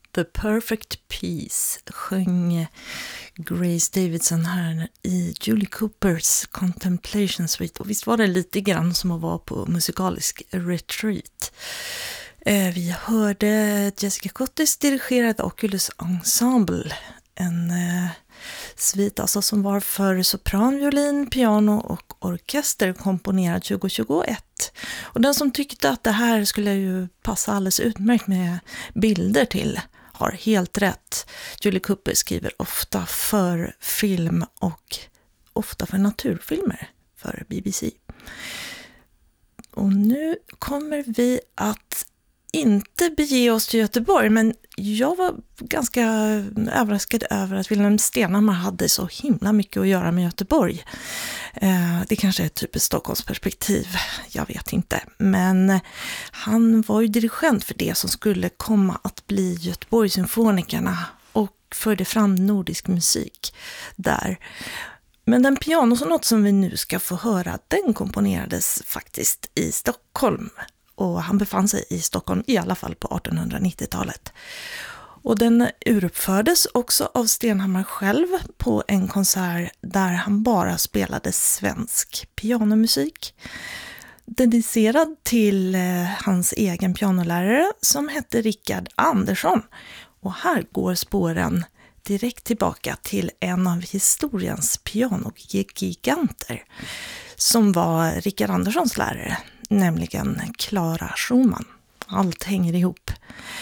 The Perfect Peace sjöng Grace Davidson här i Julie Coopers Contemplation Suite. Och visst var det lite grann som att vara på musikalisk retreat. Vi hörde Jessica Cottis dirigerade Oculus Ensemble, en svit alltså som var för sopran, violin, piano och orkester, komponerad 2021. Och den som tyckte att det här skulle ju passa alldeles utmärkt med bilder till har helt rätt. Julie Cooper skriver ofta för film och ofta för naturfilmer för BBC. Och nu kommer vi att inte bege oss till Göteborg, men jag var ganska överraskad över att Wilhelm Stenhammar hade så himla mycket att göra med Göteborg. Det kanske är ett typiskt Stockholmsperspektiv, jag vet inte. Men han var ju dirigent för det som skulle komma att bli Göteborgssymfonikerna och förde fram nordisk musik där. Men den pianosonat som vi nu ska få höra, den komponerades faktiskt i Stockholm. Och han befann sig i Stockholm i alla fall på 1890-talet. Och den uruppfördes också av Stenhammar själv på en konsert där han bara spelade svensk pianomusik. Dedicerad till hans egen pianolärare som hette Rickard Andersson. Och här går spåren direkt tillbaka till en av historiens pianogiganter som var Rickard Anderssons lärare, nämligen Clara Schumann. Allt hänger ihop.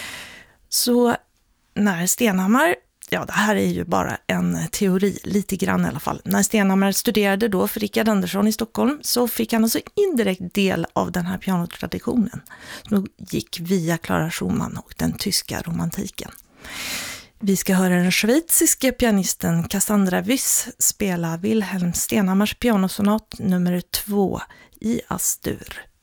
Så när Stenhammar, ja det här är ju bara en teori, lite grann i alla fall. När Stenhammar studerade då för Rickard Andersson i Stockholm så fick han alltså indirekt del av den här pianotraditionen. Som gick via Clara Schumann och den tyska romantiken. Vi ska höra den schweiziske pianisten Cassandra Wyss spela Wilhelm Stenhammars pianosonat nummer 2 i Astur.